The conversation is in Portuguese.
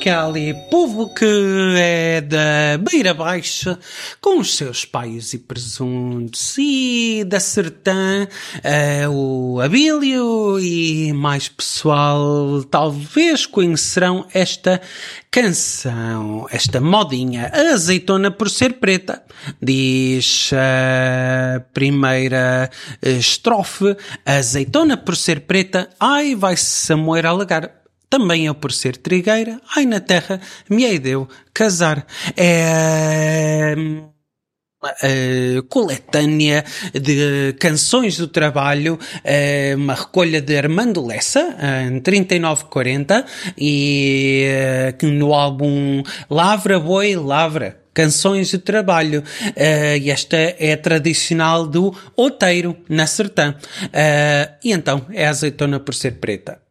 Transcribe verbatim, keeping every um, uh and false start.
que há ali povo que é da Beira Baixa, com os seus paios e presuntos, e da Sertã, uh, o Abílio e mais pessoal talvez conhecerão esta canção, esta modinha, a azeitona por ser preta. Diz a primeira estrofe: a azeitona por ser preta, ai, vai-se a moer a alagar. Também eu por ser trigueira, ai, na terra me hei de eu casar. É a coletânea de canções do trabalho, uma recolha de Armando Lessa, em trinta e nove quarenta, e no álbum Lavra Boi Lavra, canções de trabalho, uh, e esta é a tradicional do Outeiro, na Sertã. Uh, e então, é a azeitona por ser preta.